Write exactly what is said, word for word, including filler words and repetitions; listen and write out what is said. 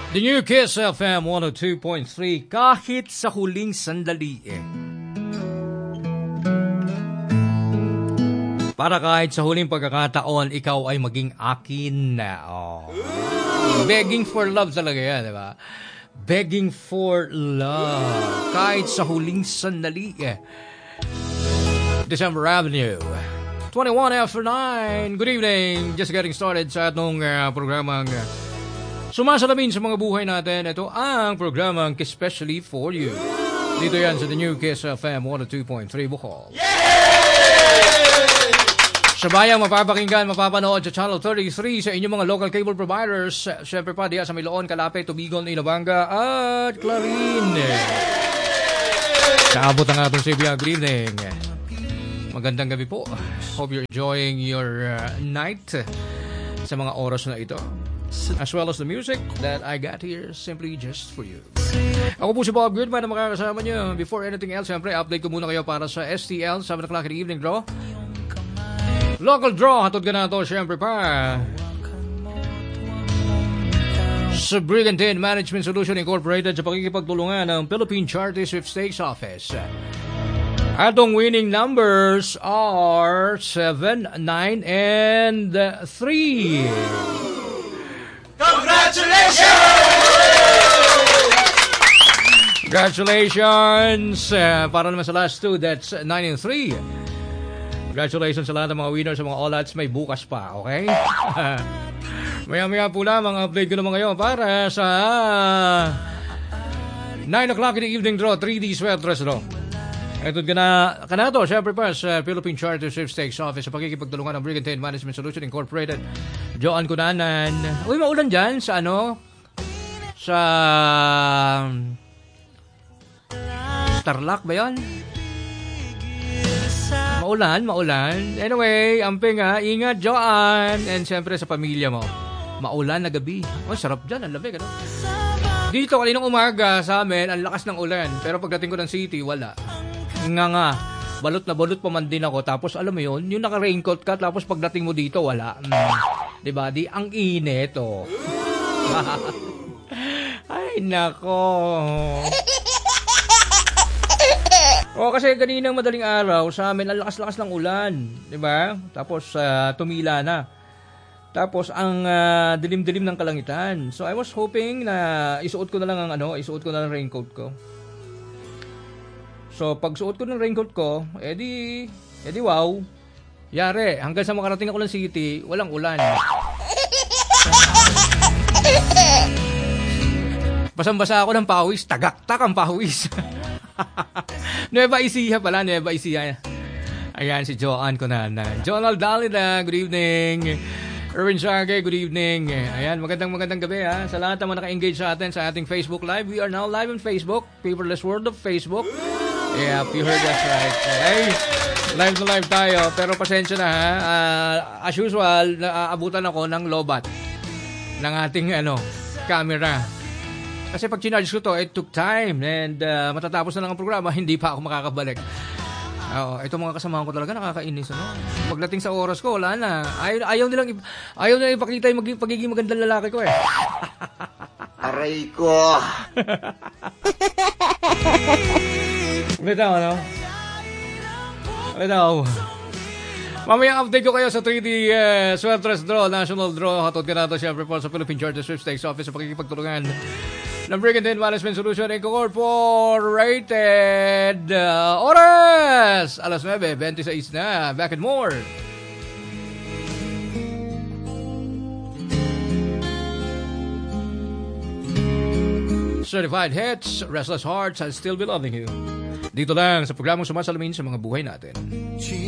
The New Kiss F M one oh two point three, kahit sa huling sandali eh. Para kahit sa huling pagkakataon, ikaw ay maging akin na. Oh. Begging for love talaga yan, di ba? Begging for love. Kahit sa huling sandali eh. December Avenue. twenty-one after nine. Good evening. Just getting started sa atong uh, programang uh, sumasalamin sa mga buhay natin. Ito ang programang Especially for You. Dito yan sa The New Kiss F M one oh two point three Bohol. Sabayang mapapakinggan, mapapanood sa Channel thirty-three sa inyong mga local cable providers. Siyempre pa diya sa Miloon, Calapet, Tubigon, Inabanga at Clarin. Kaabot ang atong Sibya. Good evening. Magandang gabi po. Hope you're enjoying your uh, night sa mga oras na ito. As well as the music that I got here simply just for you. Ako po si Bob Goodman na makakasama nyo. Before anything else, siyempre, update ko muna kayo para sa S T L, seven o'clock in the evening draw. Local draw, hatod ka na ito, siyempre pa. Sa Brigantine Management Solution Incorporated sa pakikipagtulungan ng Philippine Charity Sweepstakes Office. Atong winning numbers are seven, nine, and three. Congratulations! Congratulations! Uh, para naman sa last two, that's nine and three. Congratulations sa lahat ng mga winners sa mga all-outs. May bukas pa, okay? Maya-maya po lamang update ko naman ngayon para sa nine o'clock in the evening draw, three D Sweatres draw. Ito ka na, ka na to, syempre pa sa Philippine Charter Sweepstakes Office sa pakikipagtulungan ng Brigantine Management Solution Incorporated. Joan Cunanan. Uy, maulan dyan sa ano? Sa Tarlac ba yun? Maulan, maulan. Anyway, amping ha, ingat Joan. And syempre sa pamilya mo. Maulan na gabi. Oh, sarap dyan, ang lamig, ano? Dito, kaninang umaga sa amin, ang lakas ng ulan. Pero pagdating ko ng city, wala. Nga nga, balot na balot pa man din ako. Tapos alam mo yun, yung naka-raincoat ka, tapos pagdating mo dito, wala. Mm. Diba? Di, ang init, oh. Ay, nako. O, kasi kaninang madaling araw, sa amin, ang lakas-lakas ng ulan. Diba? Tapos, uh, tumila na. Tapos, ang uh, dilim-dilim ng kalangitan. So, I was hoping na isuot ko na lang ang ano, isuot ko na lang raincoat ko. So, pag suot ko ng raincoat ko, edi, edi wow. Yare, hanggang sa makarating ako ng city, walang ulan. Basang-basa ako ng pawis, tagaktak ang pawis. Nueva Ecija pala, Nueva Ecija. Ayan, si Joan Cunanan. John Aldalida, good evening. Erwin Sarge, good evening. Ayan, magandang magandang gabi ha. Sa lahat ng mga naka-engage sa atin sa ating Facebook Live. We are now live on Facebook, Paperless World of Facebook. Yeah, you heard that right. Okay? Live na live tayo. Pero pasensya na ha. Uh, as usual, naaabutan ako ng lobat ng ating ano, camera. Kasi pag chinarge ko to, it took time. And uh, matatapos na lang ang programa, hindi pa ako makakabalik. Oo, ito mga kasamahan ko talaga nakakainis. Ano? Pagdating sa oras ko, wala na. Ayaw, ayaw nilang, ayaw nilang ipakita yung mag- pagiging magandang lalaki ko eh. Aray ko! Bitaw, ano? Bitaw. Mamaya update ko kayo sa three D uh, Sweatres Draw, National Draw. Hatod ka na ito siyempre po sa Philippine Charter Sweepstakes Office sa pakikipagtulungan ng Brigantine Management Solution Incorporated. Uh, oras! Alas nine twenty-six na. Back and more. Certified hits, Restless Hearts, I'll Still Be Loving You. Dito lang sa programang sumasalamin sa mga buhay natin.